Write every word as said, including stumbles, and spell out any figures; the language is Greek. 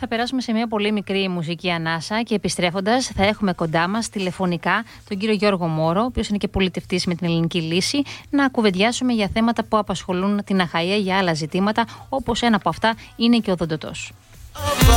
θα περάσουμε σε μια πολύ μικρή μουσική ανάσα και επιστρέφοντας θα έχουμε κοντά μας τηλεφωνικά τον κύριο Γιώργο Μόρο, ο οποίος είναι και πολιτευτής με την Ελληνική Λύση, να κουβεντιάσουμε για θέματα που απασχολούν την Αχαΐα, για άλλα ζητήματα, όπως ένα από αυτά είναι και ο Οδοντοτός.